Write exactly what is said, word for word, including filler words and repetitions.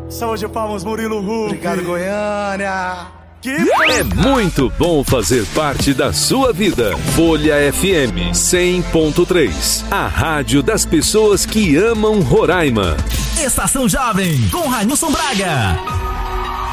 Saúde de palmas, Murilo Huck. Obrigado, Goiânia. Que é muito bom fazer parte da sua vida. Folha F M cem ponto três, a rádio das pessoas que amam Roraima. Estação Jovem, com Railson Braga.